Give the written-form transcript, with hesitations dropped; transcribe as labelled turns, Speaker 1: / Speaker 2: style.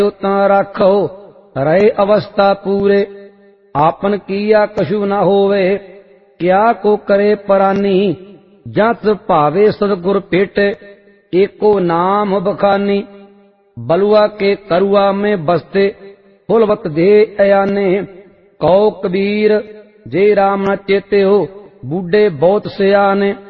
Speaker 1: ता राखो रहे अवस्था पूरे। आपन किया कछु न होवे क्या को करे परानी। जत भावे सतगुर भेटे एको नाम बखानी। बलुआ के करुआ में बसते फुलवत दे अयाने। कौ कबीर जे राम न चेते हो बूढ़े बहुत सियाने।